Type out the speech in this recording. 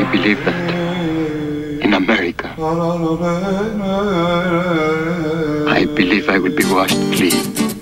believe that in America, I believe I will be washed clean.